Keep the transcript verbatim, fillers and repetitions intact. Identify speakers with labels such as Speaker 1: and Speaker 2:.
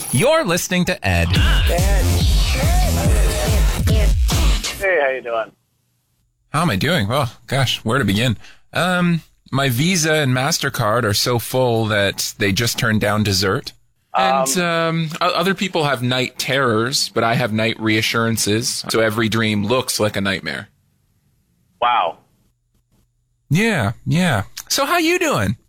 Speaker 1: You're listening to Ed.
Speaker 2: Hey, how you doing?
Speaker 1: How am I doing? Well, gosh, where to begin? Um, my Visa and MasterCard are so full that they just turned down dessert. And um, other people have night terrors, but I have night reassurances. So every dream looks like a nightmare.
Speaker 2: Wow.
Speaker 1: Yeah, yeah. So how you doing?